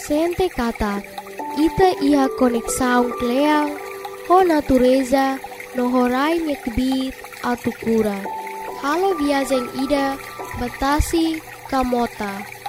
sente kata ita ia konek saung kleang ho natureza no horai nyekbit atu kura. Halo viajeng ida batasi kamota.